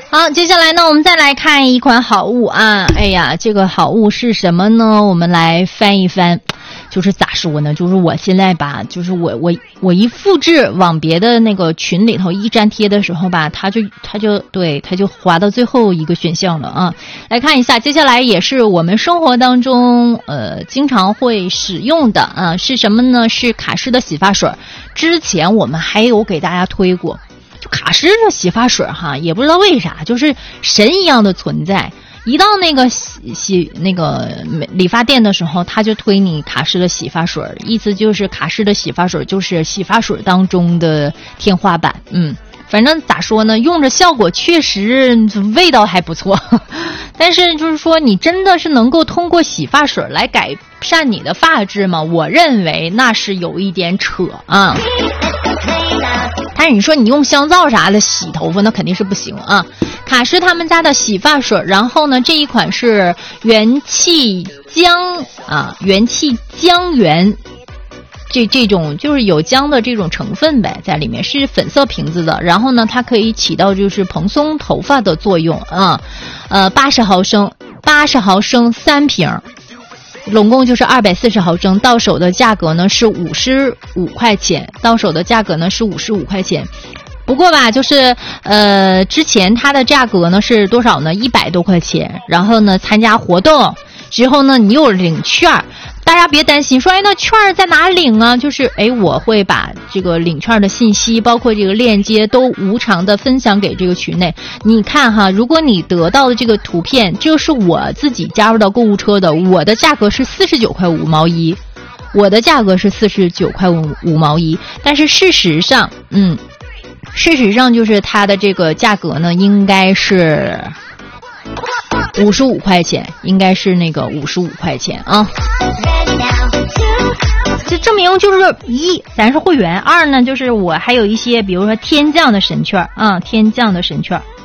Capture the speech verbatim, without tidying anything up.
好，接下来呢，我们再来看一款好物啊！哎呀，这个好物是什么呢？我们来翻一翻，就是咋说呢？就是我现在吧，就是我我我一复制往别的那个群里头一粘贴的时候吧，它就它就对它就滑到最后一个选项了啊！来看一下，接下来也是我们生活当中呃经常会使用的啊，是什么呢？是卡诗的洗发水。之前我们还有给大家推过。就卡诗的洗发水哈，也不知道为啥，就是神一样的存在。一到那个洗洗那个理发店的时候，他就推你卡诗的洗发水，意思就是卡诗的洗发水就是洗发水当中的天花板。嗯，反正咋说呢，用着效果确实味道还不错，但是就是说你真的是能够通过洗发水来改善你的发质吗？我认为那是有一点扯啊。但是你说你用香皂啥的洗头发那肯定是不行啊。卡诗他们家的洗发水，然后呢这一款是元气姜啊，元气姜源，这这种就是有姜的这种成分呗，在里面是粉色瓶子的，然后呢它可以起到就是蓬松头发的作用啊。呃八十毫升八十毫升三瓶，总共就是二百四十毫升，到手的价格呢是五十五块钱，到手的价格呢是五十五块钱。不过吧，就是呃，之前它的价格呢是多少呢？一百多块钱。然后呢，参加活动之后呢，你有领券。大家别担心，说哎，那券在哪领啊？就是哎，我会把这个领券的信息，包括这个链接，都无偿的分享给这个群内。你看哈，如果你得到的这个图片，这是我自己加入到购物车的，我的价格是四十九块五毛一，我的价格是四十九块五五毛一。但是事实上，嗯，事实上就是它的这个价格呢，应该是五十五块钱，应该是那个五十五块钱啊。这证明就是一，咱是会员；二呢，就是我还有一些，比如说天降的神券啊，天降的神券。